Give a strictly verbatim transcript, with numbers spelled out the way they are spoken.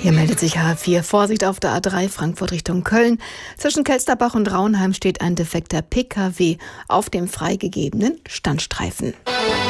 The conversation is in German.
Hier meldet sich H vier. Vorsicht auf der A drei Frankfurt Richtung Köln. Zwischen Kelsterbach und Raunheim steht ein defekter P K W auf dem freigegebenen Standstreifen.